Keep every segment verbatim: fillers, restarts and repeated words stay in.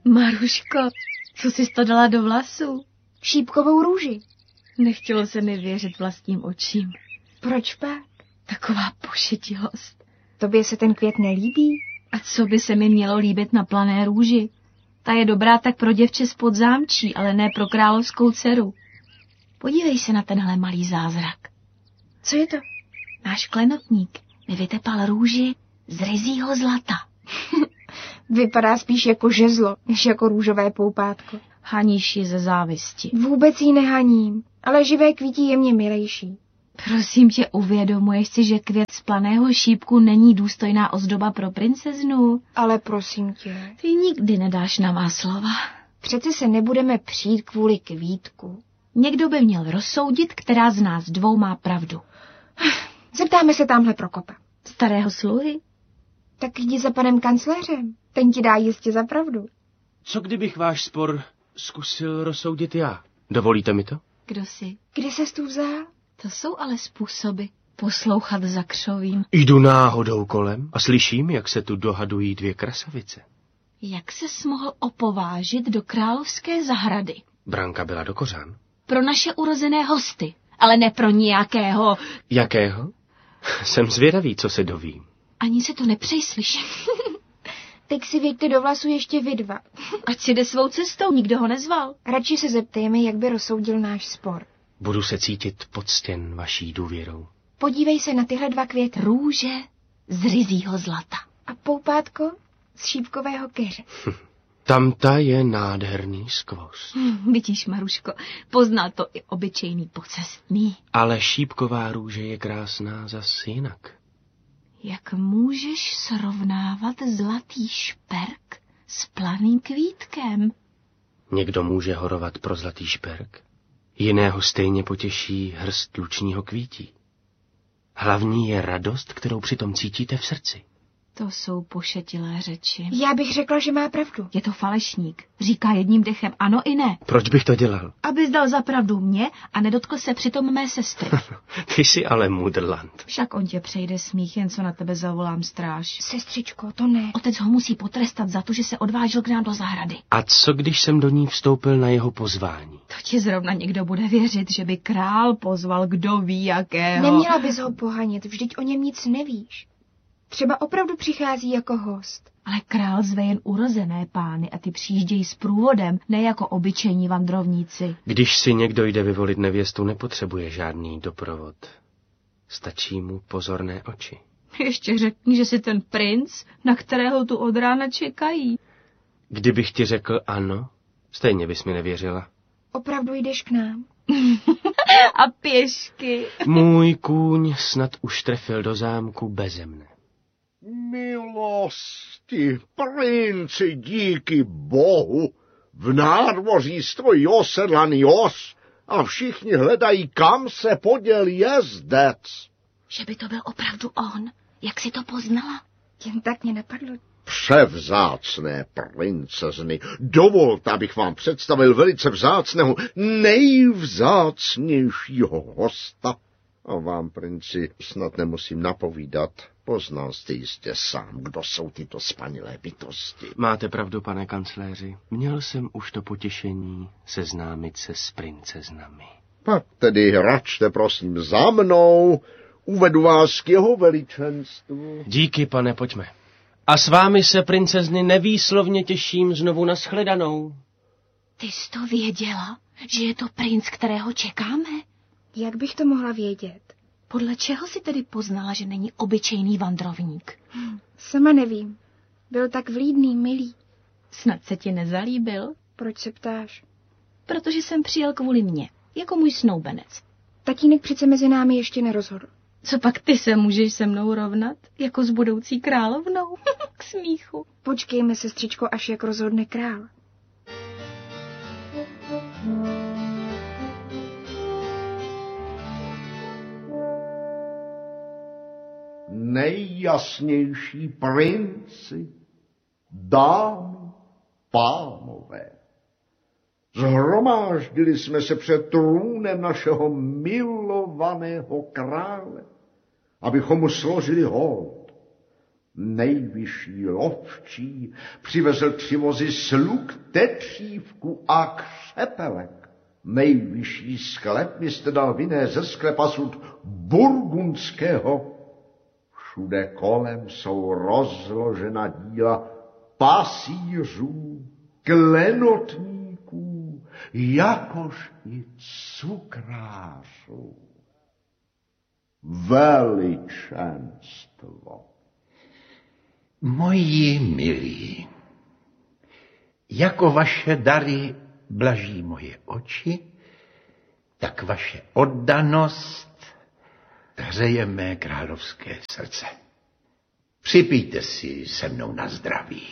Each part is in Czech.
Maruško, co jsi to dala do vlasů? Šípkovou růži. Nechtělo se mi věřit vlastním očím. Proč pak? Taková pošetilost. Tobě se ten květ nelíbí? A co by se mi mělo líbit na plané růži? Ta je dobrá tak pro děvče z Podzámčí, ale ne pro královskou dceru. Podívej se na tenhle malý zázrak. Co je to? Náš klenotník mi vytepal růži z ryzího zlata. Vypadá spíš jako žezlo, než jako růžové poupátko. Haníš ji ze závisti. Vůbec jí nehaním, ale živé kvítí je mě milejší. Prosím tě, uvědomuješ si, že květ z planého šípku není důstojná ozdoba pro princeznu? Ale prosím tě. Ty nikdy nedáš na má slova. Přece se nebudeme přijít kvůli kvítku. Někdo by měl rozsoudit, která z nás dvou má pravdu. Zeptáme se tamhle Prokopa. Starého sluhy? Tak jdi za panem kancléřem. Ten ti dá jistě za pravdu. Co kdybych váš spor zkusil rozsoudit já? Dovolíte mi to? Kdo jsi? Kde ses tu vzal? To jsou ale způsoby poslouchat za křovím. Jdu náhodou kolem a slyším, jak se tu dohadují dvě krasavice. Jak ses mohl opovážit do královské zahrady? Branka byla do kořán. Pro naše urozené hosty, ale ne pro nějakého... Jakého? Jsem zvědavý, co se dovím. Ani se to nepřej slyšet. Teď si věďte do vlasu ještě vy dva. Ať si jde svou cestou, nikdo ho nezval. Radši se zeptejme, jak by rozsoudil náš spor. Budu se cítit poctěn vaší důvěrou. Podívej se na tyhle dva květy. Růže z ryzího zlata. A poupátko z šípkového keře. Tamta je nádherný skvost. Hm, vidíš, Maruško, poznal to i obyčejný pocestný. Ale šípková růže je krásná zas jinak. Jak můžeš srovnávat zlatý šperk s planým kvítkem? Někdo může horovat pro zlatý šperk, jiného stejně potěší hrst lučního kvítí. Hlavní je radost, kterou přitom cítíte v srdci. To jsou pošetilé řeči. Já bych řekla, že má pravdu. Je to falešník. Říká jedním dechem ano i ne. Proč bych to dělal? Abys dal za pravdu mě a nedotkl se přitom mé sestry. Ty jsi ale mudrland. Však on tě přejde smích, jen co na tebe zavolám stráž. Sestřičko, to ne. Otec ho musí potrestat za to, že se odvážil k nám do zahrady. A co, když jsem do ní vstoupil na jeho pozvání? To ti zrovna někdo bude věřit, že by král pozval kdo ví jakého. Neměla bys ho pohanit, vždyť o něm nic nevíš. Třeba opravdu přichází jako host. Ale král zve jen urozené pány a ty přijíždějí s průvodem, ne jako obyčejní vandrovníci. Když si někdo jde vyvolit nevěstu, nepotřebuje žádný doprovod. Stačí mu pozorné oči. Ještě řekni, že jsi ten princ, na kterého tu od rána čekají. Kdybych ti řekl ano, stejně bys mi nevěřila. Opravdu jdeš k nám? A pěšky. Můj kůň snad už trefil do zámku beze mne. Milosti, princi, díky bohu, v nádvoří stojí osedlaný os a všichni hledají, kam se poděl jezdec. Že by to byl opravdu on, jak si to poznala? Jen tak mě napadlo. Převzácné princezny, dovolte, abych vám představil velice vzácného, nejvzácnějšího hosta. A vám, princi, snad nemusím napovídat, poznal jste jistě sám, kdo jsou tyto spanilé bytosti. Máte pravdu, pane kancléři. Měl jsem už to potěšení seznámit se s princeznami. Pak tedy račte, prosím, za mnou, uvedu vás k jeho veličenstvu. Díky, pane, pojďme. A s vámi se, princezny, nevýslovně těším znovu na shledanou. Ty jsi to věděla, že je to princ, kterého čekáme? Jak bych to mohla vědět? Podle čeho si tedy poznala, že není obyčejný vandrovník? Hm, sama nevím. Byl tak vlídný, milý. Snad se ti nezalíbil? Proč se ptáš? Protože jsem přijel kvůli mně, jako můj snoubenec. Tatínek přece mezi námi ještě nerozhodl. Co pak ty se můžeš se mnou rovnat? Jako s budoucí královnou? K smíchu. Počkejme, sestřičko, až jak rozhodne král. Nejjasnější princi, dámy, pánové. Zhromáždili jsme se před trůnem našeho milovaného krále, abychom mu složili hold. Nejvyšší lovčí přivezl tři vozy sluk, tetřívku a křepelek. Nejvyšší sklep mi jste dal vynést ze sklepa sud burgundského. Všude kolem jsou rozložena díla pasířů, klenotníků, jakož i cukrářů. Veličenstvo. Moji milí, jako vaše dary blaží moje oči, tak vaše oddanost hřeje mé královské srdce. Připijte si se mnou na zdraví.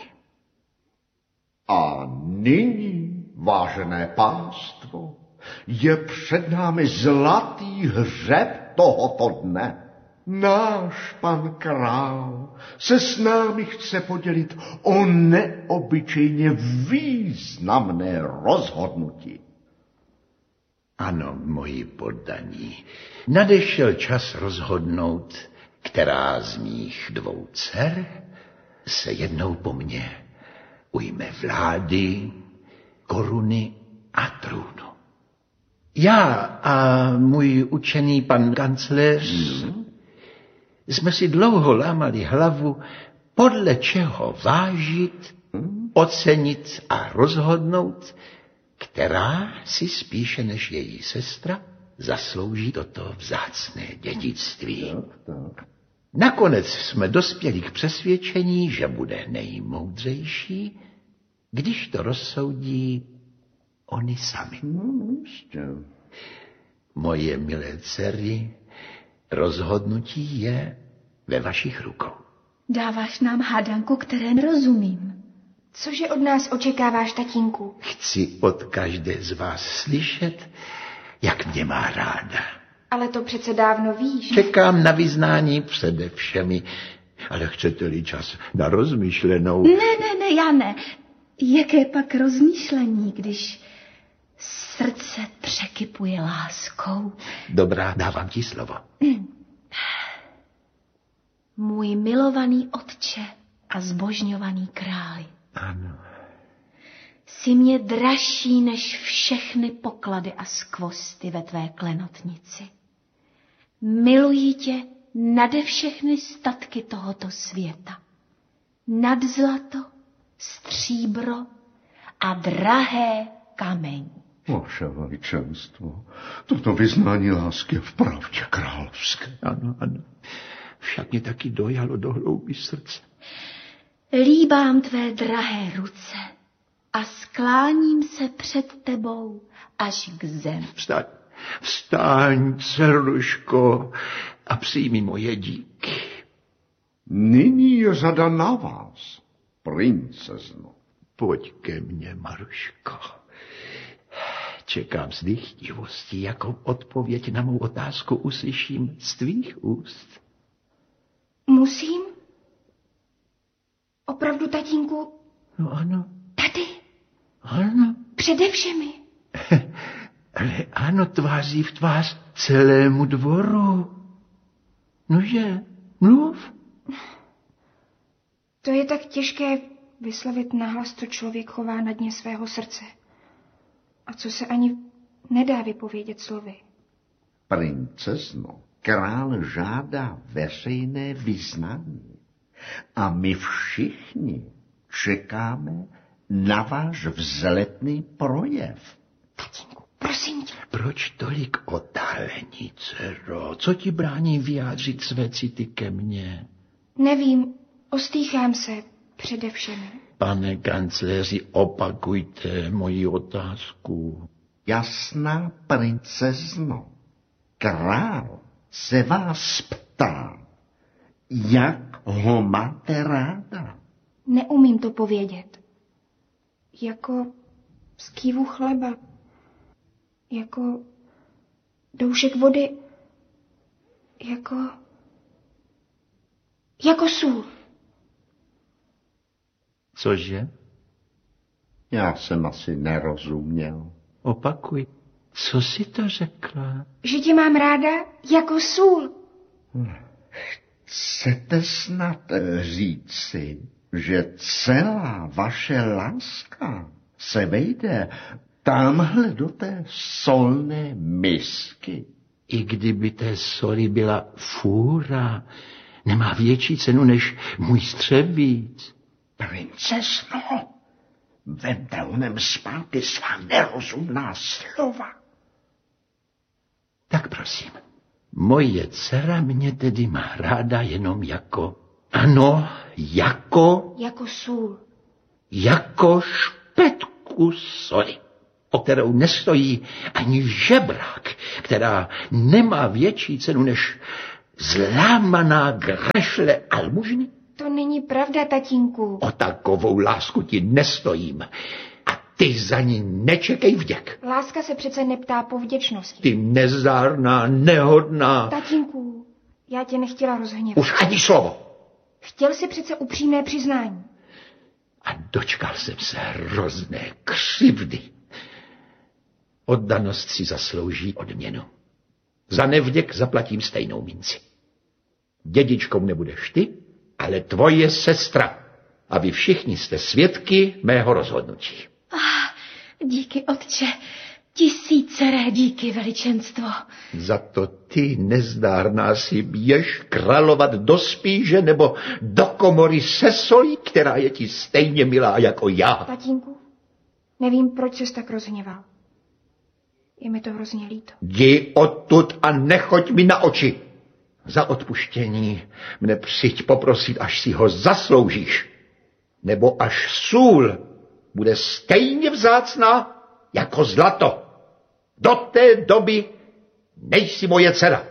A nyní, vážené pánstvo, je před námi zlatý hřeb tohoto dne. Náš pan král se s námi chce podělit o neobyčejně významné rozhodnutí. Ano, moji poddaní, nadešel čas rozhodnout, která z mých dvou dcer se jednou po mně ujme vlády, koruny a trůnu. Já a můj učený pan kancléř hmm. jsme si dlouho lámali hlavu, podle čeho vážit, hmm. ocenit a rozhodnout, která si spíše než její sestra zaslouží toto vzácné dědictví. Tak, tak. Nakonec jsme dospěli k přesvědčení, že bude nejmoudřejší, když to rozsoudí oni sami. No, ještě. Moje milé dcery, rozhodnutí je ve vašich rukou. Dáváš nám hádanku, které nerozumím. Cože od nás očekáváš, tatínku? Chci od každé z vás slyšet, jak mě má ráda. Ale to přece dávno víš. Čekám na vyznání přede všemi, ale chcete-li čas na rozmyšlenou... Ne, ne, ne, já ne. Jaké pak rozmýšlení, když srdce překypuje láskou? Dobrá, dávám ti slovo. Můj milovaný otče a zbožňovaný králi. Ano. Jsi mě dražší než všechny poklady a skvosty ve tvé klenotnici. Miluji tě nade všechny statky tohoto světa. Nad zlato, stříbro a drahé kamení. Vaše veličenstvo, toto vyznání lásky je vpravdě královské. Ano, ano. Však mě taky dojalo do hloubi srdce. Líbám tvé drahé ruce a skláním se před tebou až k zemi. Vstaň, vstaň, dceruško, a přijmi moje díky. Nyní je řada na vás, princezno. Pojď ke mně, Maruško. Čekám s dychtivostí, jakou odpověď na mou otázku uslyším z tvých úst. Musím? Opravdu, tatínku? No ano. Tady? Ano. Přede všemi? Ale ano, tváří v tvář celému dvoru. Nože, mluv. To je tak těžké vyslovit nahlas, co člověk chová na dně svého srdce. A co se ani nedá vypovědět slovy. Princezno, král žádá veřejné vyznání. A my všichni čekáme na váš vzletný projev. Tatínku, prosím tě. Proč tolik otálení, dcero? Co ti brání vyjádřit své city ke mně? Nevím, ostýchám se přede všemi. Pane kancléři, opakujte moji otázku. Jasná princezno, král se vás ptá, jak ho máte ráda? Neumím to povědět. Jako z kývu chleba. Jako doušek vody. Jako... Jako sůl. Cože? Já jsem asi nerozuměl. Opakuj. Co jsi to řekla? Že tě mám ráda jako sůl. Chcete snad říci, že celá vaše láska se vejde tamhle do té solné misky? I kdyby té soli byla fůra, nemá větší cenu než můj střebíc. Princezno, vemte onem zpátky svá nerozumná slova. Tak prosím, moje dcera mě tedy má ráda jenom jako, ano, jako, Jako sůl. jako špetku soli, o kterou nestojí ani žebrák, která nemá větší cenu než zlámaná grešle almužny. To není pravda, tatínku. O takovou lásku ti nestojím. A ty za ní nečekej vděk. Láska se přece neptá po vděčnosti. Ty nezdárná, nehodná. Tatínku, já tě nechtěla rozhněvat. Už ani slovo. Chtěl si přece upřímné přiznání. A dočkal jsem se hrozné křivdy. Oddanost si zaslouží odměnu. Za nevděk zaplatím stejnou minci. Dědičkou nebudeš ty, ale tvoje sestra. A vy všichni jste svědky mého rozhodnutí. Ah, díky, otče. Tisíceré díky, veličenstvo. Za to ty, nezdárná, si běž královat do spíže nebo do komory se solí, která je ti stejně milá jako já. Tatínku, nevím, proč ses tak rozhněval. Je mi to hrozně líto. Jdi odtud a nechoď mi na oči. Za odpuštění mne přijď poprosit, až si ho zasloužíš. Nebo až sůl bude stejně vzácná jako zlato. Do té doby nejsi moje dcera.